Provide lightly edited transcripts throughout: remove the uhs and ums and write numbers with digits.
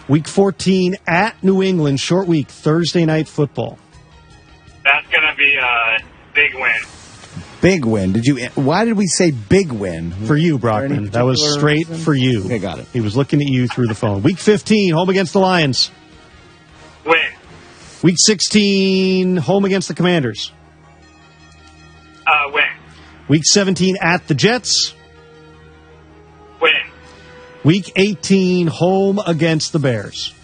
Week 14 at New England, short week, Thursday night football. That's going to be a big win. Big win. Why did we say big win? For you, Brockman. That was straight for you. Okay, got it. He was looking at you through the phone. Week 15, home against the Lions. Win. Week 16, home against the Commanders. Win. Week 17, at the Jets. Win. Week 18, home against the Bears.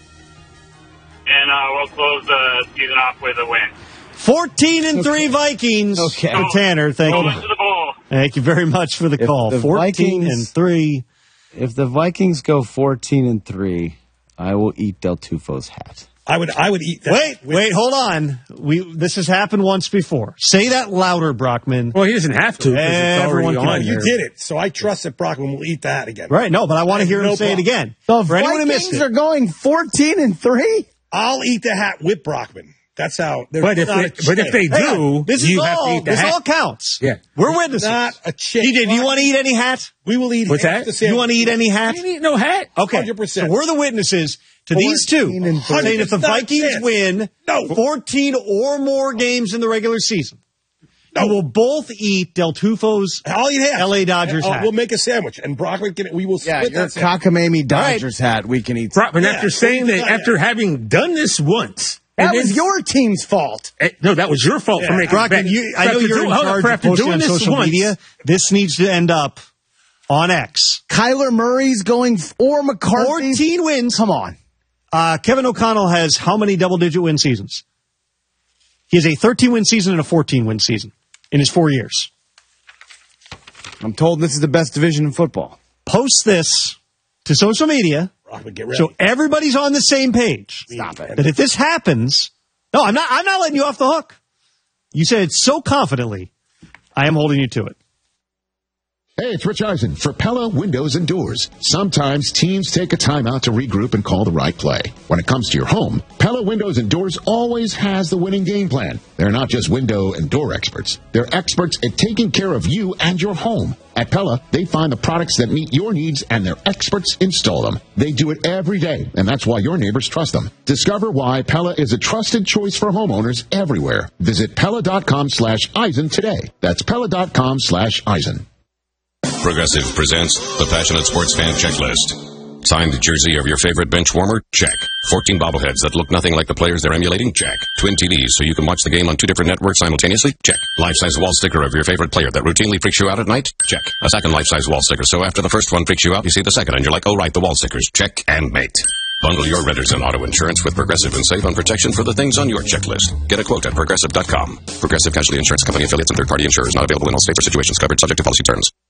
And we'll close the season off with a win. 14-3 Vikings. Okay. For Tanner, thank Going you. to the bowl. Thank you very much for the call. 14-3. If the Vikings go 14-3, I will eat Del Tufo's hat. I would eat that. Wait, hold on. This has happened once before. Say that louder, Brockman. Well, he doesn't have to. Everyone can. On You here. did it, so I trust that Brockman will eat that again. Right, no, but I want to hear him say it again. The For anyone who missed Vikings it. are going 14-3? I'll eat the hat with Brockman. That's how. But if they do, This you is have to all. eat the This hat. all counts. Yeah. We're witnesses. Not a chance. DJ, do you want to eat any hat? We will eat. What's half that? the sandwich. You want to eat any hat? You ain't eat no hat. Okay. 100%. So we're the witnesses to these two. 14-3. Saying if the Not a Vikings chance. win 14 or more games in the regular season, you will both eat Del Tufo's I'll eat half. LA Dodgers hat. We'll make a sandwich, and Brockman can. We will Yeah, split your that sandwich. cockamamie Dodgers hat we can eat. Brockman, Yeah. after saying that, after having done this once. That and was then- your team's fault. No, that was your fault for making Brockman, bet. I know you're in charge of posting on social media. This needs to end up on X. Kyler Murray's going, or McCarthy. 14 wins. Come on. Kevin O'Connell has how many double-digit win seasons? He has a 13-win season and a 14-win season in his 4 years. I'm told this is the best division in football. Post this to social media Brockman, get ready. so everybody's on the same page. Stop it. That if this happens, no, I'm not letting you off the hook. You said it so confidently. I am holding you to it. Hey, it's Rich Eisen for Pella Windows and Doors. Sometimes teams take a timeout to regroup and call the right play. When it comes to your home, Pella Windows and Doors always has the winning game plan. They're not just window and door experts. They're experts at taking care of you and your home. At Pella, they find the products that meet your needs and their experts install them. They do it every day, and that's why your neighbors trust them. Discover why Pella is a trusted choice for homeowners everywhere. Visit Pella.com/Eisen today. That's Pella.com/Eisen. Progressive presents the Passionate Sports Fan Checklist. Signed jersey of your favorite bench warmer? Check. 14 bobbleheads that look nothing like the players they're emulating? Check. Twin TVs so you can watch the game on 2 different networks simultaneously? Check. Life-size wall sticker of your favorite player that routinely freaks you out at night? Check. A second life-size wall sticker so after the first one freaks you out, you see the second and you're like, oh right, the wall stickers. Check and mate. Bundle your renters and auto insurance with Progressive and save on protection for the things on your checklist. Get a quote at Progressive.com. Progressive Casualty Insurance Company affiliates and third-party insurers not available in all states or situations covered subject to policy terms.